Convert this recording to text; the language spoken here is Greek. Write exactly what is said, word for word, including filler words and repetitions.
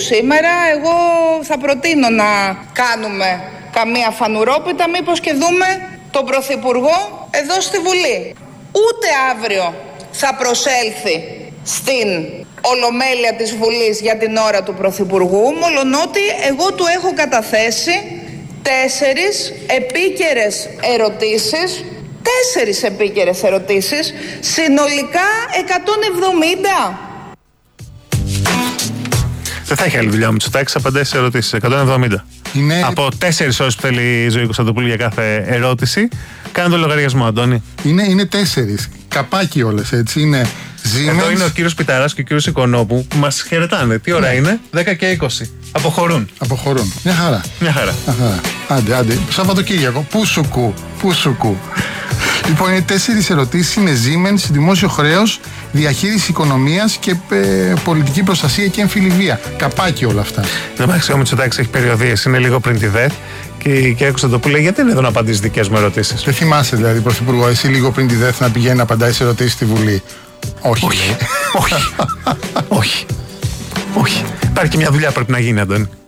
σήμερα, εγώ θα προτείνω να κάνουμε καμία φανουρόπιτα, μήπως και δούμε τον Πρωθυπουργό εδώ στη Βουλή. Ούτε αύριο θα προσέλθει στην Ολομέλεια της Βουλής για την ώρα του Πρωθυπουργού, μολονότι εγώ του έχω καταθέσει τέσσερις επίκαιρες ερωτήσεις, τέσσερις επίκαιρες ερωτήσεις, συνολικά εκατόν εβδομήντα. Δεν θα έχει άλλη δουλειά ο Μητσοτάκης, απαντάει σε ερωτήσεις. εκατόν εβδομήντα. Είναι... Από τέσσερις ώρες που θέλει η Ζωή Κωνσταντοπούλου για κάθε ερώτηση. Κάνε το λογαριασμό, Αντώνη. Είναι, είναι τέσσερις. Καπάκι όλες, έτσι. Είναι Siemens. Εδώ είναι ο κύριος Πιταράς και ο κύριος Οικονόπου που μας χαιρετάνε. Τι ώρα ναι. είναι? δέκα και είκοσι. Αποχωρούν. Αποχωρούν. Μια χαρά. Μια χαρά. Μια χαρά. Άντε, άντε. Σαββατοκύριακο. Πού σου κου. Πού σου κου. Λοιπόν, είναι τέσσερις ερωτήσεις. Είναι Siemens, δημόσιο χρέος, διαχείριση οικονομίας και ε, πολιτική προστασία και εμφυλιβία. Καπάκι όλα αυτά. Εντάξει, ο Μητσοτάκης έχει περιοδίες. Είναι λίγο πριν τη ΔΕΘ. Και η κυρία Κωνσταντοπούλου λέει: γιατί είναι εδώ να απαντήσει δικές μου ερωτήσεις? Δεν θυμάσαι δηλαδή, Πρωθυπουργό, εσύ λίγο πριν τη ΔΕΘ να πηγαίνει να απαντάει σε ερωτήσεις στη Βουλή? Όχι. Όχι. Όχι. Όχι. Όχι. Υπάρχει και μια δουλειά που πρέπει να γίνει, Αντώνη.